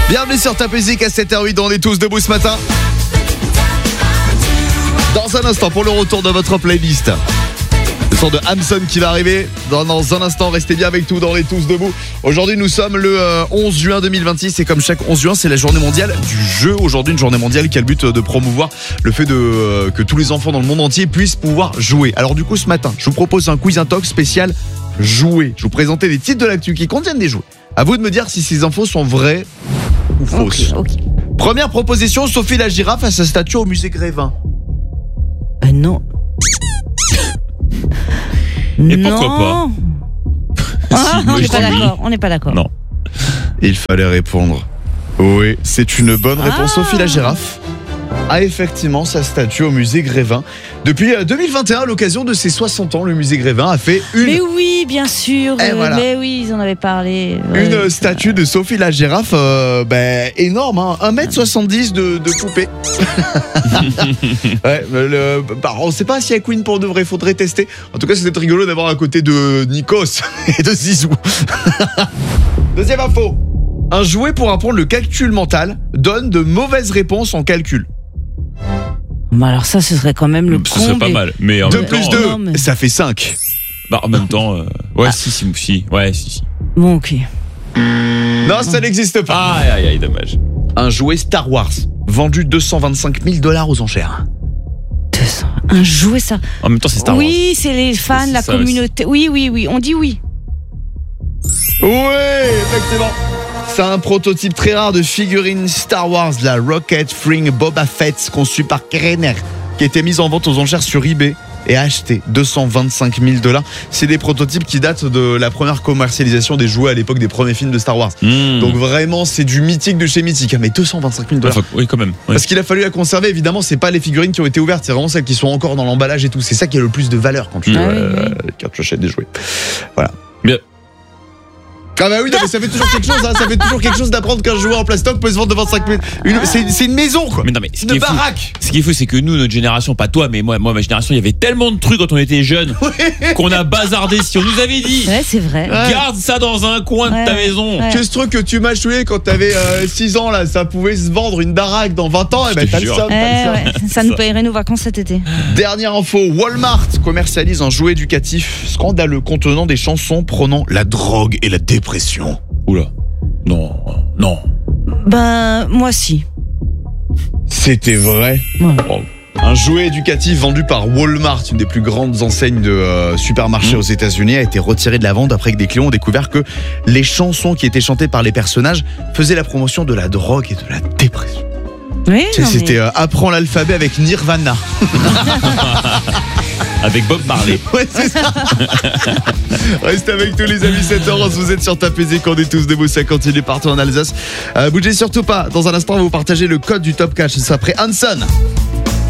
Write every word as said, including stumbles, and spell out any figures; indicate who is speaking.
Speaker 1: Bienvenue sur Top Music à sept heures huit, on est tous debout ce matin. Dans un instant, pour le retour de votre playlist, le son de Hamson qui va arriver dans, dans un instant. Restez bien avec tout dans les tous debout. Aujourd'hui nous sommes le euh, onze juin deux mille vingt-six et comme chaque onze juin c'est la journée mondiale du jeu. Aujourd'hui une journée mondiale qui a le but de promouvoir le fait de euh, que tous les enfants dans le monde entier puissent pouvoir jouer. Alors du coup ce matin je vous propose un quiz intox spécial jouer. Je vous présentais des titres de l'actu qui contiennent des jouets. À vous de me dire si ces infos sont vraies ou fausses.
Speaker 2: Okay, okay.
Speaker 1: Première proposition, Sophie la girafe a sa statue au musée Grévin.
Speaker 2: Euh, non.
Speaker 3: Et
Speaker 2: non.
Speaker 3: pourquoi pas
Speaker 2: Ah,
Speaker 3: Si,
Speaker 2: on
Speaker 3: oui,
Speaker 2: n'est pas
Speaker 3: oui.
Speaker 2: d'accord, on n'est pas d'accord.
Speaker 3: Non.
Speaker 1: Il fallait répondre. Oui, c'est une bonne réponse.
Speaker 2: Ah.
Speaker 1: Sophie la girafe a effectivement sa statue au musée Grévin. Depuis deux mille vingt et un, à l'occasion de ses soixante ans, le musée Grévin a fait une,
Speaker 2: Mais oui, bien sûr.
Speaker 1: Et
Speaker 2: euh,
Speaker 1: voilà.
Speaker 2: Mais oui, ils en avaient parlé.
Speaker 1: une
Speaker 2: Ouais,
Speaker 1: statue de Sophie la girafe euh, ben, énorme, hein, un mètre soixante-dix de, de poupée. Ouais, le, bah, on ne sait pas si elle Queen pour de vrai, faudrait tester. En tout cas, c'était rigolo d'avoir à côté de Nikos et de Zizou. Deuxième info. Un jouet pour apprendre le calcul mental donne de mauvaises réponses en calcul.
Speaker 2: Bah alors ça, ce serait quand même le
Speaker 3: Ce serait
Speaker 2: comble.
Speaker 3: pas mal. Mais en
Speaker 1: deux
Speaker 3: même
Speaker 1: plus
Speaker 3: temps,
Speaker 1: deux,
Speaker 2: non, mais-
Speaker 1: ça fait cinq.
Speaker 3: bah, en même temps, euh, ouais,
Speaker 1: Ah.
Speaker 3: si, si, si, ouais, si, si.
Speaker 2: Bon, ok.
Speaker 1: Non, ça n'existe pas.
Speaker 3: Aïe, aïe, aïe, dommage.
Speaker 1: Un jouet Star Wars, vendu deux cent vingt-cinq mille dollars aux enchères.
Speaker 2: deux cents. Un jouet, ça.
Speaker 3: En même temps, c'est Star Wars.
Speaker 2: Oui, c'est les fans,
Speaker 3: C'est
Speaker 2: la
Speaker 3: ça
Speaker 2: communauté. Oui, oui, oui. On dit oui.
Speaker 1: Oui, effectivement. C'est un prototype très rare de figurine Star Wars, la Rocket Fring Boba Fett, conçue par Kenner, qui a été mise en vente aux enchères sur eBay et acheté deux cent vingt-cinq mille dollars. C'est des prototypes qui datent de la première commercialisation des jouets à l'époque des premiers films de Star Wars.
Speaker 3: Mmh.
Speaker 1: Donc vraiment, c'est du mythique de chez mythique. Ah, mais deux cent vingt-cinq mille dollars.
Speaker 3: Enfin, oui, quand même. Ouais.
Speaker 1: Parce qu'il a fallu la conserver, évidemment, c'est pas les figurines qui ont été ouvertes, c'est vraiment celles qui sont encore dans l'emballage et tout. C'est ça qui a le plus de valeur quand tu,
Speaker 2: Ah
Speaker 1: euh,
Speaker 2: oui, oui.
Speaker 1: quand tu achètes des jouets. Voilà.
Speaker 3: Bien.
Speaker 1: Ah bah oui, non, mais ça fait toujours quelque chose, hein, ça fait toujours quelque chose d'apprendre qu'un jouet en plastoc peut se vendre de vingt-cinq mille. Une- C'est c'est une maison, quoi.
Speaker 3: Mais non, mais ce
Speaker 1: Une
Speaker 3: qui est fou,
Speaker 1: baraque.
Speaker 3: ce qui est fou, c'est que nous, notre génération, pas toi, mais moi, moi, ma génération, il y avait tellement de trucs quand on était jeunes qu'on a bazardé. Si on nous avait dit,
Speaker 2: Ouais, c'est vrai.
Speaker 1: Ouais.
Speaker 3: garde ça dans un coin
Speaker 2: Ouais,
Speaker 3: de ta
Speaker 2: ouais.
Speaker 3: maison.
Speaker 2: Ouais.
Speaker 1: Que ce truc que tu m'as choué quand t'avais euh, six ans, là, ça pouvait se vendre une baraque dans vingt ans, et
Speaker 3: Je
Speaker 1: ben
Speaker 3: te
Speaker 1: t'as le
Speaker 3: jure.
Speaker 1: somme,
Speaker 2: Eh
Speaker 1: t'as le somme.
Speaker 2: ouais, ça nous payerait nos vacances cet été.
Speaker 1: Dernière info, Walmart commercialise un jouet éducatif scandaleux contenant des chansons prônant la drogue et la dépression.
Speaker 3: Oula. Non, non.
Speaker 2: Ben, moi si.
Speaker 1: C'était vrai.
Speaker 2: Ouais.
Speaker 3: Oh.
Speaker 1: Un jouet éducatif vendu par Walmart, une des plus grandes enseignes de euh, supermarchés
Speaker 3: Mmh.
Speaker 1: aux États-Unis, a été retiré de la vente après que des clients ont découvert que les chansons qui étaient chantées par les personnages faisaient la promotion de la drogue et de la dépression.
Speaker 2: Oui,
Speaker 1: Tu sais,
Speaker 2: non, mais-
Speaker 1: C'était euh, apprends l'alphabet avec Nirvana.
Speaker 3: Avec Bob Marley.
Speaker 1: Ouais, c'est ça. Restez avec nous les amis, sept heures onze, vous êtes sur Top Music, on est tous debout, ça continue partout en Alsace. Euh, bougez surtout pas, dans un instant on va vous partager le code du Top Catch, ça après Hanson.